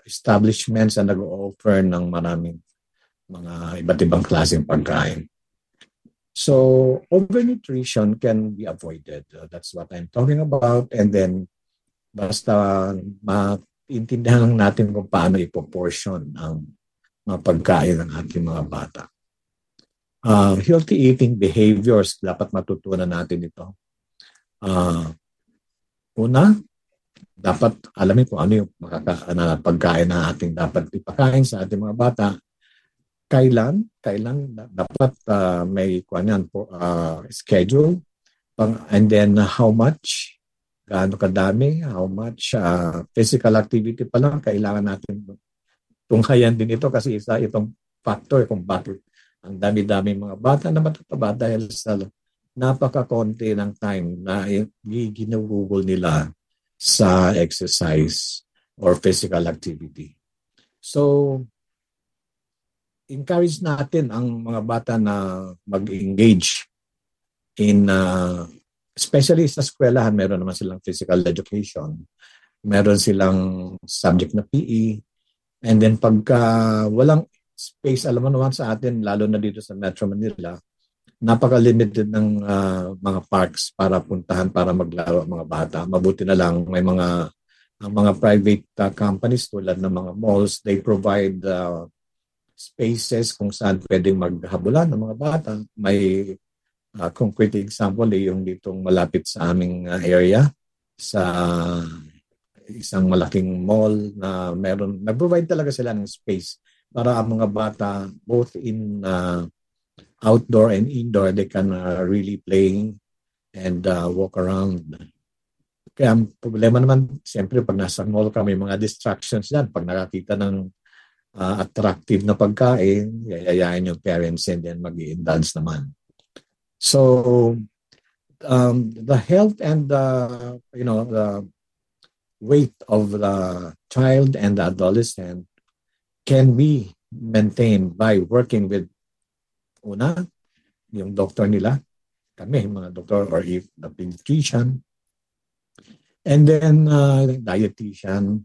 establishments na nag-offer ng maraming mga iba't ibang klaseng pagkain. So, overnutrition can be avoided. That's what I'm talking about. And then, basta maintindihan lang natin kung paano i-proportion ang mga pagkain ng ating mga bata. Healthy eating behaviors, dapat matutunan natin ito. Una, dapat alamin kung ano yung pagkain na ating dapat ipakain sa ating mga bata. Kailan dapat may schedule, and then how much, gaano kadami, how much physical activity pa lang kailangan natin tunghayan din ito kasi isa itong factor kung bakit ang dami-dami mga bata na matataba dahil sa napaka-konti ng time na ginugugol nila sa exercise or physical activity. So, encourage natin ang mga bata na mag-engage in, especially sa eskwelahan, meron naman silang physical education, meron silang subject na PE, and then pagka walang space, alam mo naman sa atin, lalo na dito sa Metro Manila, napaka-limited ng mga parks para puntahan, para maglaro ang mga bata. Mabuti na lang may mga private companies tulad ng mga malls, they provide spaces kung saan pwedeng maghabulan ng mga bata. May concrete example yung ditong malapit sa aming area, sa isang malaking mall na nag-provide talaga sila ng space para ang mga bata both in outdoor and indoor, they can really play and walk around. Kaya ang problema naman, siyempre pag nasa mall ka, may mga distractions yan. Pag nakakita ng attractive na pagkain, yayayain yung parents and then mag-i-indulge naman. So, the health and the weight of the child and the adolescent can be maintained by working with, una, yung doctor nila, kami, mga doktor, or if the pediatrician, and then dietitian.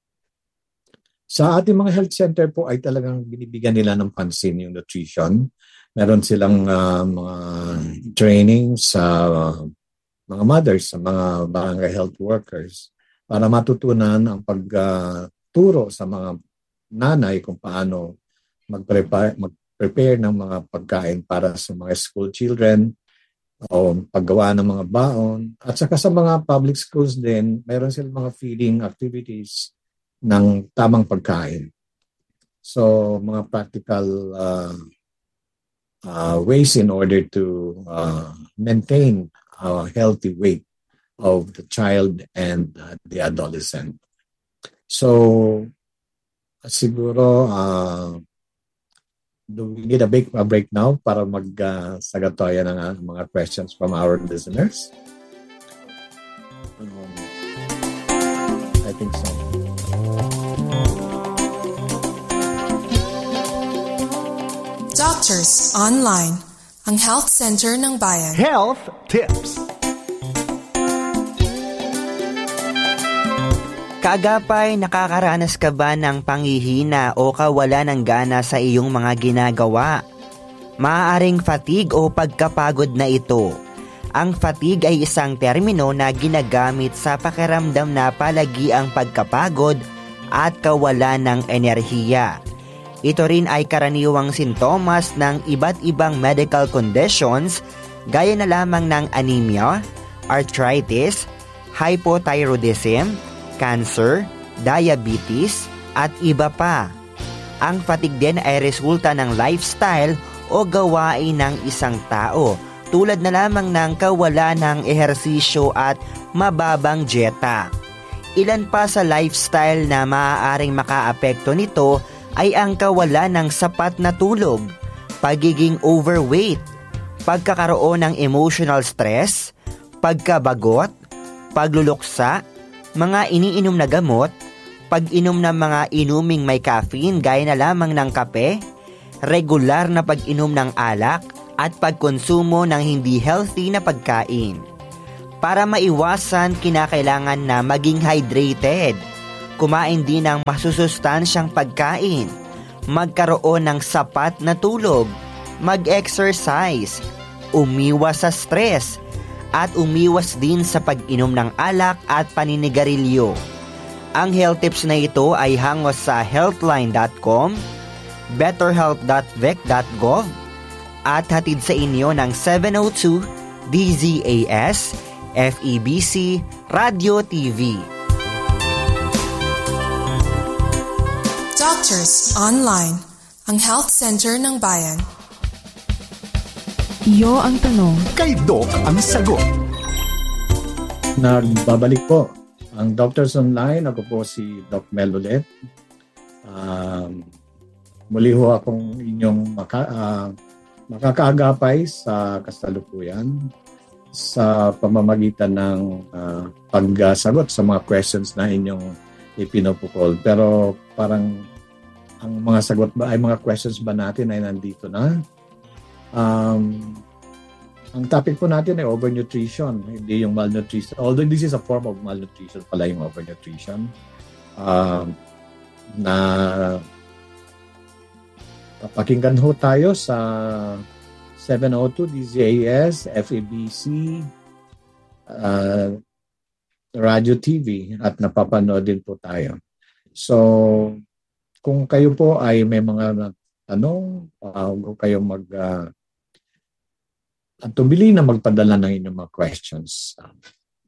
Sa ating mga health center po ay talagang binibigyan nila ng pansin yung nutrition. Meron silang mga training sa mga mothers, sa mga barangay health workers para matutunan ang pagturo sa mga nanay kung paano mag-prepare ng mga pagkain para sa mga school children o paggawa ng mga baon. At saka sa mga public schools din, meron silang mga feeding activities ng tamang pagkain. So, mga practical ways in order to maintain a healthy weight of the child and the adolescent. So, siguro, do we need a break now para magsagot tayo ng mga questions from our listeners? I think so. Doctors Online, ang health center ng bayan. Health Tips. Kaagapay, nakakaranas ka ba ng panghihina o kawalan ng gana sa iyong mga ginagawa? Maaaring fatigue o pagkapagod na ito. Ang fatigue ay isang termino na ginagamit sa pakiramdam na palagi ang pagkapagod at kawalan ng enerhiya. Ito rin ay karaniwang sintomas ng iba't ibang medical conditions gaya na lamang ng anemia, arthritis, hypothyroidism, cancer, diabetes, at iba pa. Ang fatigue din ay resulta ng lifestyle o gawain ng isang tao, tulad na lamang ng kawalan ng ehersisyo at mababang dieta. Ilan pa sa lifestyle na maaaring makaapekto nito ay ang kawalan ng sapat na tulog, pagiging overweight, pagkakaroon ng emotional stress, pagkabagot, pagluluksa, mga iniinom na gamot, pag-inom ng mga inuming may caffeine gaya na lamang ng kape, regular na pag-inom ng alak, at pagkonsumo ng hindi healthy na pagkain. Para maiwasan, kinakailangan na maging hydrated. kumain din ng masusustansyang pagkain, magkaroon ng sapat na tulog, mag-exercise, umiwas sa stress, at umiwas din sa pag-inom ng alak at paninigarilyo. Ang health tips na ito ay hangos sa healthline.com, betterhealth.vec.gov, at hatid sa inyo ng 702 DZAS, FEBC, Radio TV. Doctors Online, ang health center ng bayan. Iyo ang tanong. Kay Doc ang sagot. Nagbabalik po ang Doctors Online. Ako po si Doc Mel ulit. Muli ho akong inyong makakaagapay sa kasalukuyan sa pamamagitan ng pagsagot sa mga questions na inyong ipinupukol. Pero parang ang mga sagot ba ay mga questions ba natin ay nandito na? Ang topic po natin ay overnutrition, hindi yung malnutrition. Although this is a form of malnutrition pala yung overnutrition. Na pakinggan ho tayo sa 702 DZAS, FEBC, Radio TV at napapanood din po tayo. So, kung kayo po ay may mga tanong, huwag kayong tubili na magpadala ng inyong mga questions.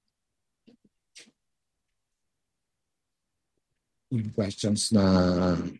Yung questions na